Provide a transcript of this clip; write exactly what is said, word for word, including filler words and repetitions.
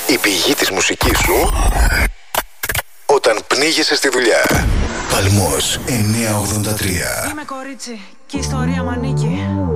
Η πηγή της μουσικής σου όταν πνίγεσαι στη δουλειά. Παλμός εννιακόσια ογδόντα τρία. Είμαι κορίτσι και η ιστορία μ' ανήκει.